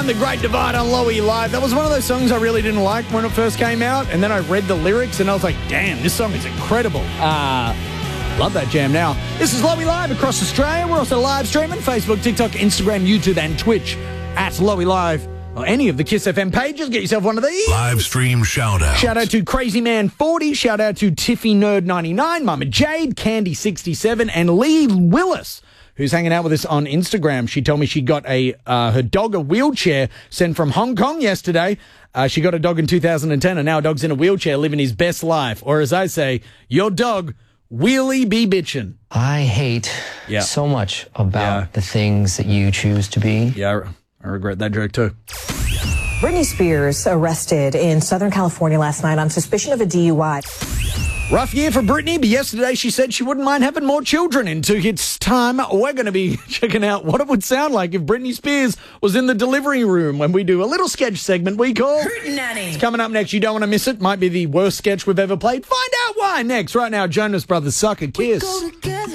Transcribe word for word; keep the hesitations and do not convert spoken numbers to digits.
The Great Divide on Lowy Live. That was one of those songs I really didn't like when it first came out, and then I read the lyrics and I was like, damn, this song is incredible. Uh, love that jam now. This is Lowy Live across Australia. We're also live streaming Facebook, TikTok, Instagram, YouTube, and Twitch at Lowy Live. Or any of the Kiss F M pages. Get yourself one of these. Live stream shout out. Shout out to Crazy Man forty. Shout out to Tiffy Nerd ninety-nine, Mama Jade, Candy sixty-seven, and Lee Willis, who's hanging out with us on Instagram. She told me she got a uh, her dog a wheelchair sent from Hong Kong yesterday. Uh, she got a dog in two thousand ten, and now a dog's in a wheelchair living his best life. Or as I say, your dog wheelie be bitchin'. I hate yeah. so much about yeah. the things that you choose to be. Yeah, I regret that joke too. Britney Spears arrested in Southern California last night on suspicion of a D U I. Rough year for Britney, but yesterday she said she wouldn't mind having more children. In two hits time, we're going to be checking out what it would sound like if Britney Spears was in the delivery room when we do a little sketch segment we call Hootenanny. It's coming up next. You don't want to miss it. Might be the worst sketch we've ever played. Find out why next. Right now, Jonas Brothers, Suck a Kiss.